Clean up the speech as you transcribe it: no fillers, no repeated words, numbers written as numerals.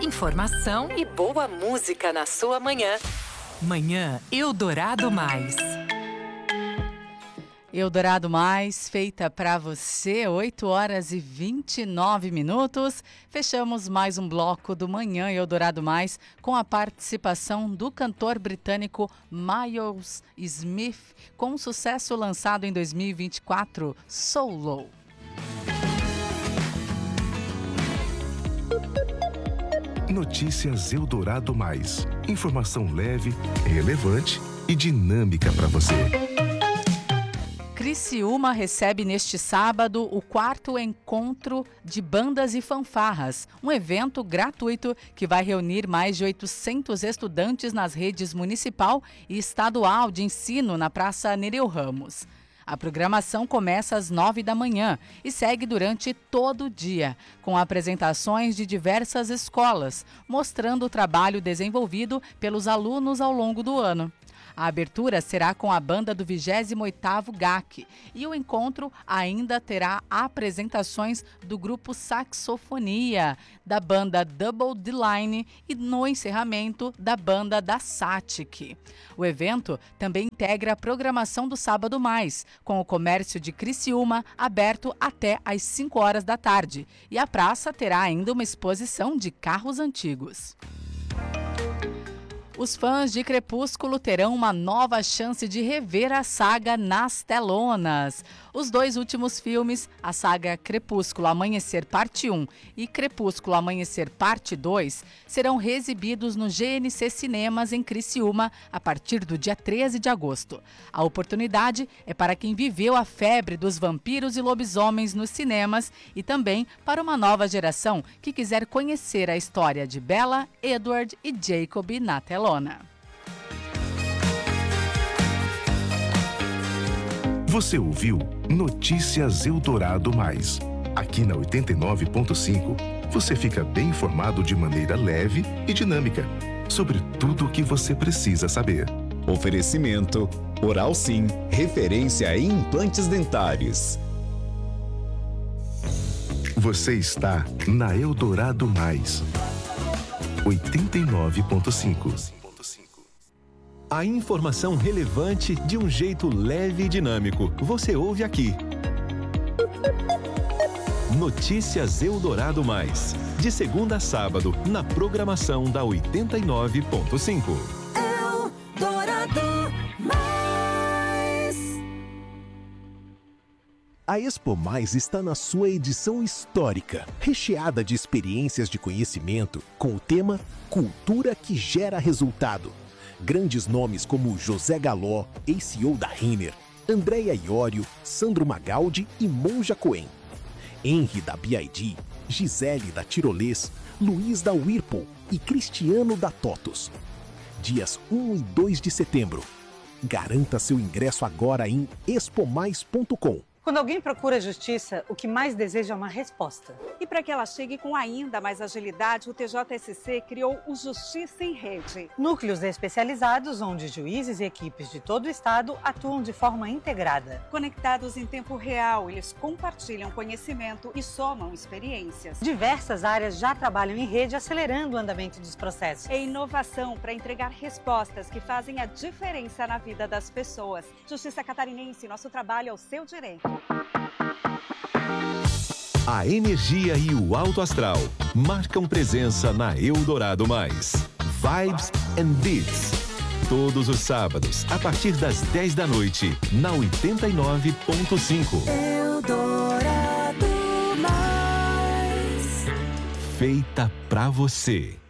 informação e boa música na sua manhã. Manhã Eldorado Mais. Eldorado Mais, feita para você, 8h29. Fechamos mais um bloco do Manhã Eldorado Mais com a participação do cantor britânico Miles Smith, com um sucesso lançado em 2024, Solo. Notícias Eldorado Mais. Informação leve, relevante e dinâmica para você. Criciúma recebe neste sábado o 4º encontro de bandas e fanfarras, um evento gratuito que vai reunir mais de 800 estudantes nas redes municipal e estadual de ensino na Praça Nereu Ramos. A programação começa às 9 da manhã e segue durante todo o dia, com apresentações de diversas escolas, mostrando o trabalho desenvolvido pelos alunos ao longo do ano. A abertura será com a banda do 28º GAC e o encontro ainda terá apresentações do grupo Saxofonia, da banda Double D Line e no encerramento da banda da Satic. O evento também integra a programação do Sábado Mais, com o comércio de Criciúma aberto até às 5 horas da tarde e a praça terá ainda uma exposição de carros antigos. Os fãs de Crepúsculo terão uma nova chance de rever a saga nas telonas. Os dois últimos filmes, a saga Crepúsculo Amanhecer Parte 1 e Crepúsculo Amanhecer Parte 2, serão reexibidos no GNC Cinemas em Criciúma a partir do dia 13 de agosto. A oportunidade é para quem viveu a febre dos vampiros e lobisomens nos cinemas e também para uma nova geração que quiser conhecer a história de Bella, Edward e Jacob na telona. Você ouviu Notícias Eldorado Mais. Aqui na 89.5, você fica bem informado de maneira leve e dinâmica sobre tudo o que você precisa saber. Oferecimento Oral Sim, referência em implantes dentários. Você está na Eldorado Mais. 89.5. A informação relevante de um jeito leve e dinâmico. Você ouve aqui. Notícias Eldorado Mais. De segunda a sábado, na programação da 89.5. Eldorado Mais. A Expo Mais está na sua edição histórica, recheada de experiências de conhecimento com o tema Cultura que Gera Resultado. Grandes nomes como José Galó, ex-CEO da Renner, Andréa Iorio, Sandro Magaldi e Monja Cohen. Henry da BID, Gisele da Tirolês, Luiz da Whirlpool e Cristiano da TOTUS. Dias 1 e 2 de setembro. Garanta seu ingresso agora em expomais.com. Quando alguém procura justiça, o que mais deseja é uma resposta. E para que ela chegue com ainda mais agilidade, o TJSC criou o Justiça em Rede. Núcleos especializados onde juízes e equipes de todo o estado atuam de forma integrada. Conectados em tempo real, eles compartilham conhecimento e somam experiências. Diversas áreas já trabalham em rede, acelerando o andamento dos processos. É inovação para entregar respostas que fazem a diferença na vida das pessoas. Justiça Catarinense, nosso trabalho é o seu direito. A energia e o alto astral marcam presença na Eldorado Mais. Vibes and Beats. Todos os sábados, a partir das 10 da noite, na 89.5. Eldorado Mais. Feita pra você.